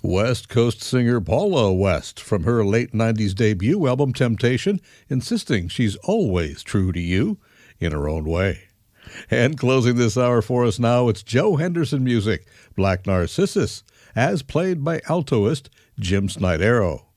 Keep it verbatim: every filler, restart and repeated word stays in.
West Coast singer Paula West from her late nineties debut album Temptation, insisting she's always true to you in her own way. And closing this hour for us now, it's Joe Henderson music, Black Narcissus, as played by altoist Jim Snydero.